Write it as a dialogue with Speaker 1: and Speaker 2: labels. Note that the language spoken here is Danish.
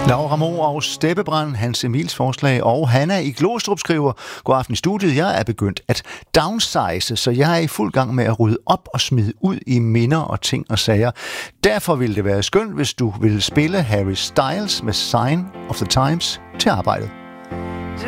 Speaker 1: Laura Mo og Steppebrand, Hans Emils forslag, og Hanna i Glostrup skriver: God aften i studiet, jeg er begyndt at downsize, så jeg er i fuld gang med at rydde op og smide ud i minder og ting og sager. Derfor ville det være skønt, hvis du ville spille Harry Styles med Sign of the Times til arbejdet.